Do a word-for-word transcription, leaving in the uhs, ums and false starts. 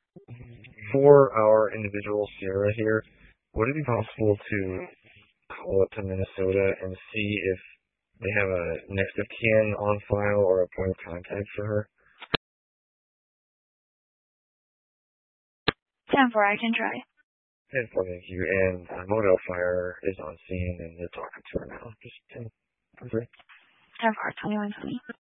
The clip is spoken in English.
For our individual Sierra here, would it be possible to call up to Minnesota and see if they have a next of kin on file or a point of contact for her? ten four, I can try. ten four, thank you. And uh, Model Fire is on scene and they're talking to her now. Just ten four. ten four, twenty-one twenty.